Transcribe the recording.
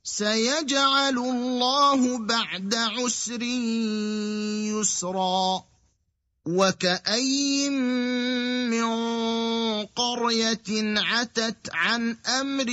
سيجعل الله بعد عسر يسرا وكأي من قرية عتت عن أمر